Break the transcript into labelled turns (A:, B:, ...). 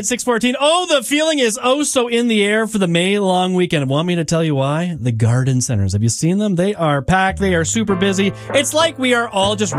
A: 614. Oh, the feeling is so in the air for the May long weekend. Want me to tell you why? The garden centers. Have you seen them? They are packed. They are super busy. It's like we are all just